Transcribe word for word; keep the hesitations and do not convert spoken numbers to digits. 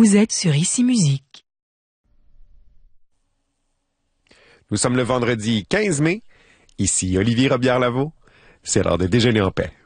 Vous êtes sur Ici Musique. Nous sommes le vendredi quinze mai. Ici Olivier Robillard-Lavaux. C'est l'heure de déjeuner en paix.